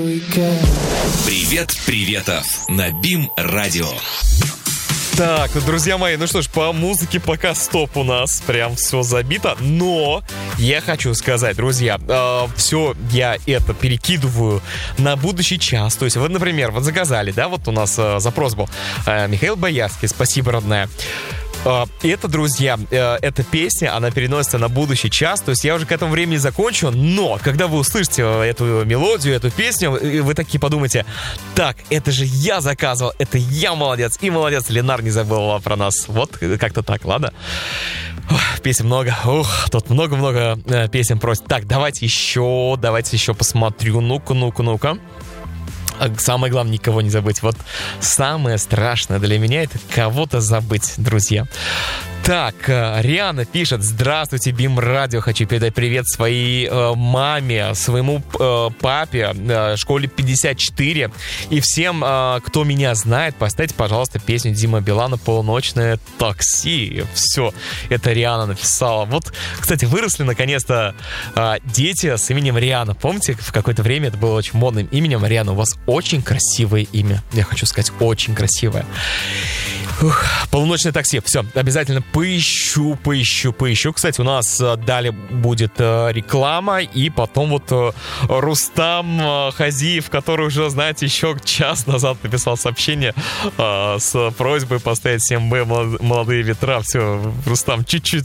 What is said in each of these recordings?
Привет, приветов на БИМ-радио. Так, друзья мои, ну что ж, по музыке пока стоп у нас, прям все забито, но я хочу сказать, друзья, все я это перекидываю на будущий час, то есть вы, например, вот заказали, да, вот у нас запрос был, Михаил Боярский, спасибо, родная. Это, друзья, эта песня, она переносится на будущий час. То есть я уже к этому времени закончу. Но когда вы услышите эту мелодию, эту песню, вы такие подумаете: так, это же я заказывал, это я молодец. И молодец, Ленар не забыла про нас. Вот как-то так, ладно? Песен много. Тут много-много песен просят. Так, давайте еще посмотрю. Ну-ка. Самое главное, никого не забыть. Вот самое страшное для меня — это кого-то забыть, друзья. Так, Риана пишет: здравствуйте, БИМ-радио. Хочу передать привет своей маме, своему папе, школе 54. И всем, кто меня знает, поставьте, пожалуйста, песню Дима Билана «Полуночное такси». Все, это Риана написала. Вот, кстати, выросли наконец-то дети с именем Риана. Помните, в какое-то время это было очень модным именем? Риана, у вас очень красивое имя. Я хочу сказать, очень красивое. «Полуночное такси». Все, обязательно поищу. Кстати, у нас далее будет реклама, и потом вот Рустам Хазиев, который уже, знаете, еще час назад написал сообщение с просьбой поставить 7Б «Молодые ветра». Все, Рустам, чуть-чуть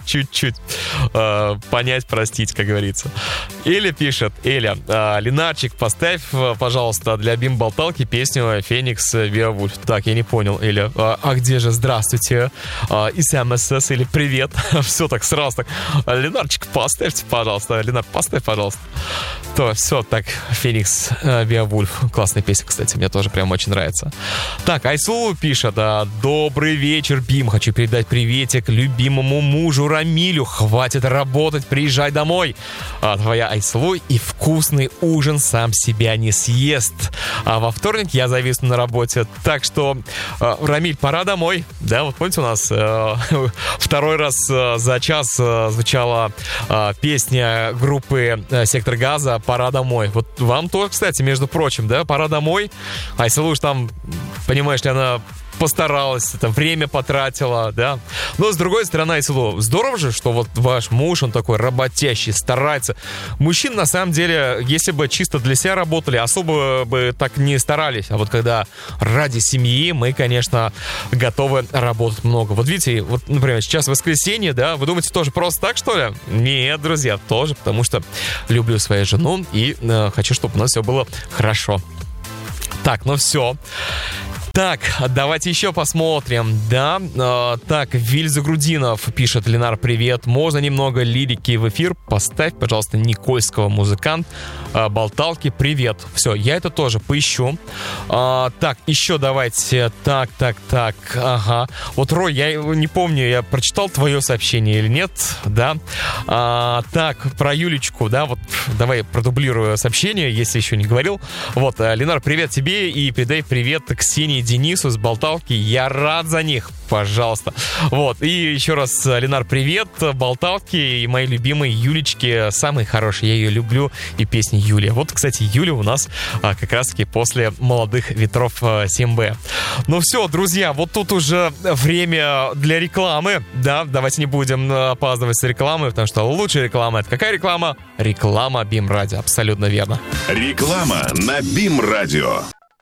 понять, простить, как говорится. Эля пишет: Эля, Ленарчик, поставь, пожалуйста, для БИМ-болталки песню «Феникс Виавульф». Так, я не понял, Эля. А где же «Здравствуйте» из МСС или «Привет»? Все так сразу так. Ленарчик, поставьте, пожалуйста. Ленар, поставь, пожалуйста. То все так. «Феникс Виавульф». Классная песня, кстати, мне тоже прям очень нравится. Так, Айсулу пишет: добрый вечер, БИМ. Хочу передать приветик любимому мужу Рамилю. Хватит работать, приезжай домой. Твоя Айсулу, и вкусный ужин сам себя не съест. А во вторник я зависну на работе. Так что, Рамиль, пора домой. Да, вот помните, у нас второй раз за час звучала песня группы «Сектор газа» «Пора домой». Вот вам тоже, кстати, между прочим, да, пора домой. А если уж там, понимаешь ли, она постаралась, это время потратила, да. Но с другой стороны, Айсулу, здорово же, что вот ваш муж, он такой работящий, старается. Мужчин, на самом деле, если бы чисто для себя работали, особо бы так не старались. А вот когда ради семьи, мы, конечно, готовы работать много. Вот видите, вот, например, сейчас воскресенье, да, вы думаете, тоже просто так, что ли? Нет, друзья, тоже, потому что люблю свою жену и хочу, чтобы у нас все было хорошо. Так, ну все. Так, давайте еще посмотрим, да. Так, Виль Загрудинов пишет: Ленар, привет. Можно немного лирики в эфир? Поставь, пожалуйста, Никольского, «Музыкант», «Болталки», привет. Все, я это тоже поищу. Так, еще давайте. Так. Ага. Вот, Рой, я не помню, я прочитал твое сообщение или нет, да. Так, про Юлечку, да, вот давай продублирую сообщение, если еще не говорил. Вот, Ленар, привет тебе, и передай привет Ксении Денису с «Болталки». Я рад за них. Пожалуйста. Вот. И еще раз, Ленар, привет. «Болталки» и мои любимые Юлечки. Самые хорошие. Я ее люблю. И песни Юли. Вот, кстати, Юля у нас как раз-таки после «Молодых ветров» 7Б. Ну все, друзья, вот тут уже время для рекламы. Да, давайте не будем опаздывать с рекламой, потому что лучшая реклама — это какая реклама? Реклама БИМ-радио. Абсолютно верно. Реклама на БИМ-радио.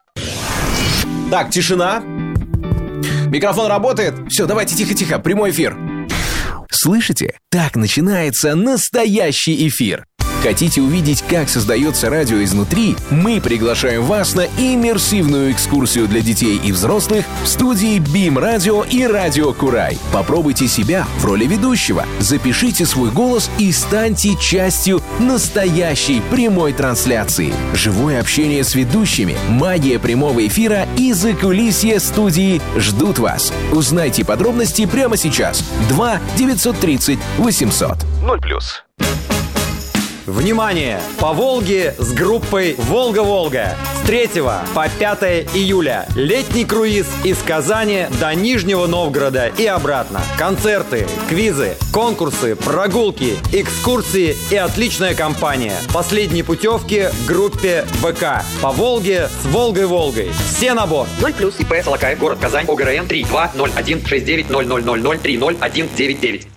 Так, тишина. Микрофон работает? Все, давайте тихо-тихо, прямой эфир. Слышите? Так начинается настоящий эфир. Хотите увидеть, как создается радио изнутри? Мы приглашаем вас на иммерсивную экскурсию для детей и взрослых в студии БИМ-радио и Радио Курай. Попробуйте себя в роли ведущего, запишите свой голос и станьте частью настоящей прямой трансляции. Живое общение с ведущими, магия прямого эфира и закулисье студии ждут вас. Узнайте подробности прямо сейчас. 2 930 800. 0+. Внимание! По Волге с группой «Волга-Волга». С 3 по 5 июля. Летний круиз из Казани до Нижнего Новгорода и обратно. Концерты, квизы, конкурсы, прогулки, экскурсии и отличная компания. Последние путевки в группе ВК. По Волге с Волгой-Волгой. Все на борт. 0+, ИП Солокаев, город Казань, ОГРН 3201690000301999.